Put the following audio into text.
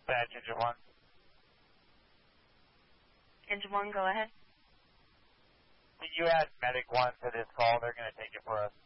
Badge Engine 1. Engine 1, go ahead. Can you add Medic 1 to this call? They're going to take it for us.